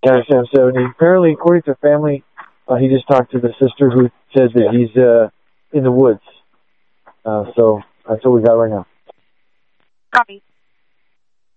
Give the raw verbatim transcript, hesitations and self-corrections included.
Cash M seventy. Apparently, according to family, uh, he just talked to the sister who said that he's uh, in the woods. Uh, so that's what we got right now. Copy.